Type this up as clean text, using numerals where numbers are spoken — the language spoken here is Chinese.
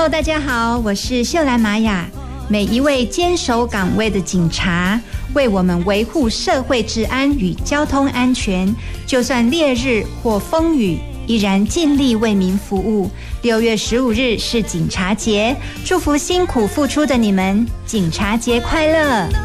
Hello， 大家好，我是秀兰玛雅。每一位坚守岗位的警察，为我们维护社会治安与交通安全，就算烈日或风雨，依然尽力为民服务。6月15日是警察节，祝福辛苦付出的你们，警察节快乐！